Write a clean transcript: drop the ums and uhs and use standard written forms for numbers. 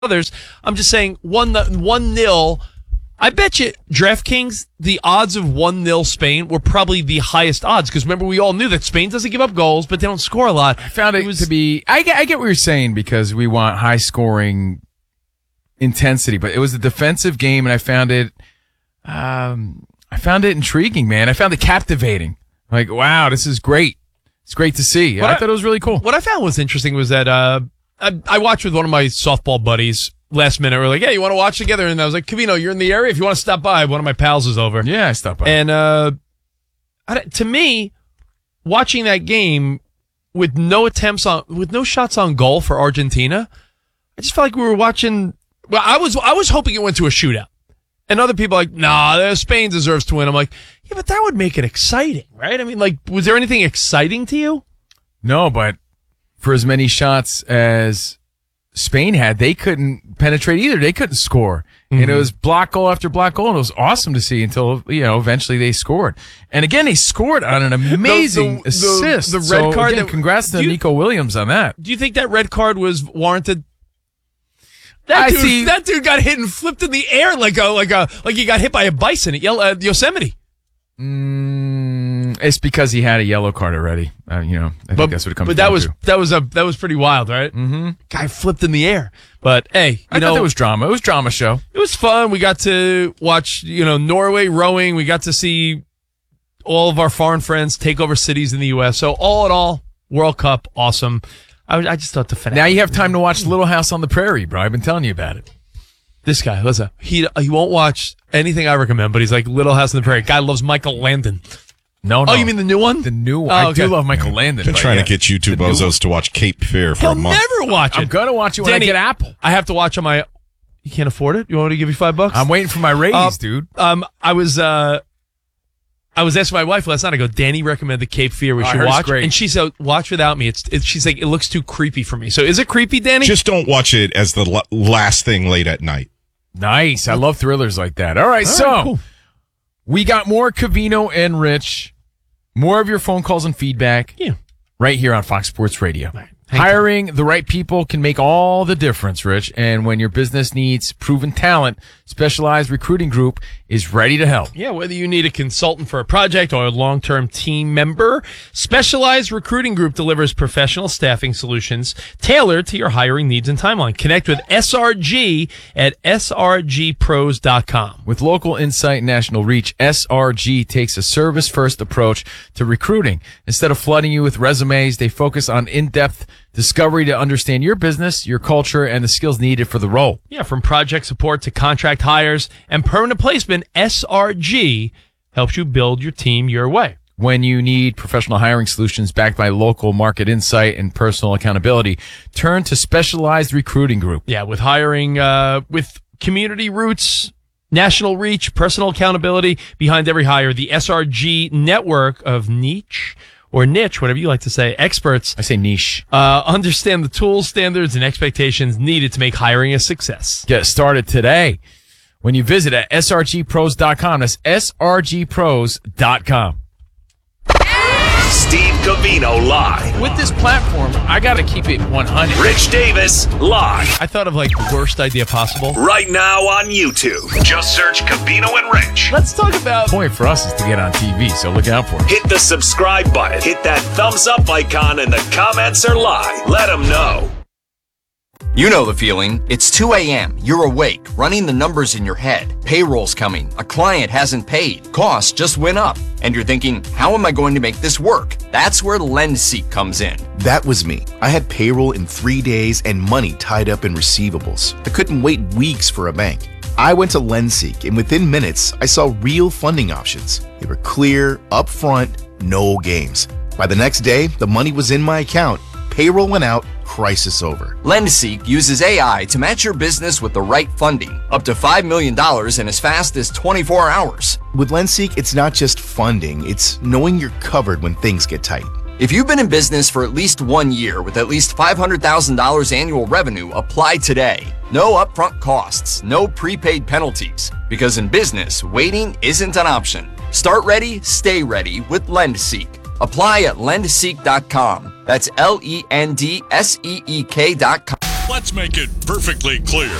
others. I'm just saying 1-0. I bet you DraftKings, the odds of 1-0 Spain were probably the highest odds because remember we all knew that Spain doesn't give up goals, but they don't score a lot. I found it to be. I get what you're saying because we want high scoring intensity, but it was a defensive game, and I found it. Intriguing, man. I found it captivating. Like, wow, this is great. It's great to see. I thought it was really cool. What I found was interesting was that I watched with one of my softball buddies. Last minute, we're like, hey, you want to watch together? And I was like, Covino, you're in the area. If you want to stop by, one of my pals is over. Yeah, I stopped by. And to me, watching that game with no shots on goal for Argentina, I just felt like we were watching. Well, I was hoping it went to a shootout. And other people are like, nah, Spain deserves to win. I'm like, yeah, but that would make it exciting, right? I mean, like, was there anything exciting to you? No, but for as many shots as Spain had, they couldn't penetrate either. They couldn't score. Mm-hmm. And it was block goal after block goal, and it was awesome to see until, eventually they scored. And again, they scored on an amazing assist. The red card. Again, congrats to Nico Williams on that. Do you think that red card was warranted? That dude got hit and flipped in the air like he got hit by a bison at Yosemite. It's because he had a yellow card already. I think that's what it comes down to. But that was pretty wild, right? Mm-hmm. Guy flipped in the air. But hey, I thought there was drama. It was a drama show. It was fun. We got to watch, Norway rowing. We got to see all of our foreign friends take over cities in the U.S. So all in all, World Cup, awesome. I just thought the finale. Now you have time to watch Little House on the Prairie, bro. I've been telling you about it. This guy, listen, he won't watch anything I recommend, but he's like Little House on the Prairie. Guy loves Michael Landon. No. Oh, you mean the new one? The new one. Oh, I do love Michael Landon. Been trying to get you two bozos to watch Cape Fear for a month. He'll never watch it. I'm going to watch it when Danny, I get Apple. I have to watch on my... You can't afford it? You want me to give you $5? I'm waiting for my raise, dude. I was asking my wife last night. I go, Danny recommended Cape Fear. We should watch. Great. And she said, watch without me. She's like, it looks too creepy for me. So is it creepy, Danny? Just don't watch it as the last thing late at night. Nice. I love thrillers like that. All right, cool. We got more Covino and Rich. More of your phone calls and feedback right here on Fox Sports Radio. Right. Hiring the right people can make all the difference, Rich. And when your business needs proven talent, Specialized Recruiting Group is ready to help. Yeah, whether you need a consultant for a project or a long-term team member, Specialized Recruiting Group delivers professional staffing solutions tailored to your hiring needs and timeline. Connect with SRG at srgpros.com. With local insight and national reach, SRG takes a service-first approach to recruiting. Instead of flooding you with resumes, they focus on in-depth discovery to understand your business, your culture, and the skills needed for the role. Yeah, from project support to contract hires and permanent placement, SRG helps you build your team your way. When you need professional hiring solutions backed by local market insight and personal accountability, turn to Specialized Recruiting Group. Yeah, with hiring, with community roots, national reach, personal accountability behind every hire, the SRG network of niche, whatever you like to say, experts. I say niche. Understand the tools, standards, and expectations needed to make hiring a success. Get started today when you visit at srgpros.com. That's srgpros.com. Steve Covino live. With this platform, I got to keep it 100. Rich Davis live. I thought of like the worst idea possible. Right now on YouTube. Just search Covino and Rich. Let's talk about... The point for us is to get on TV, so look out for it. Hit the subscribe button. Hit that thumbs up icon, and the comments are live. Let them know. You know the feeling. It's 2 a.m. You're awake, running the numbers in your head. Payroll's coming. A client hasn't paid. Costs just went up. And you're thinking, how am I going to make this work? That's where LendSeek comes in. That was me. I had payroll in 3 days and money tied up in receivables. I couldn't wait weeks for a bank. I went to LendSeek, and within minutes, I saw real funding options. They were clear, upfront, no games. By the next day, the money was in my account. Payroll went out, crisis over. LendSeek uses AI to match your business with the right funding, up to $5 million in as fast as 24 hours. With LendSeek, it's not just funding, it's knowing you're covered when things get tight. If you've been in business for at least 1 year with at least $500,000 annual revenue, apply today. No upfront costs, no prepaid penalties, because in business, waiting isn't an option. Start ready, stay ready with LendSeek. Apply at lendseek.com. That's LENDSEEK.com. Let's make it perfectly clear.